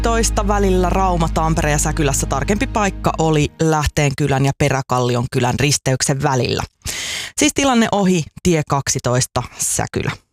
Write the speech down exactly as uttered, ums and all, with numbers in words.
kaksitoista välillä Rauma, Tampere ja Säkylässä tarkempi paikka oli Lähteenkylän ja Peräkallion kylän risteyksen välillä. Siis tilanne ohi tie kaksitoista Säkylä.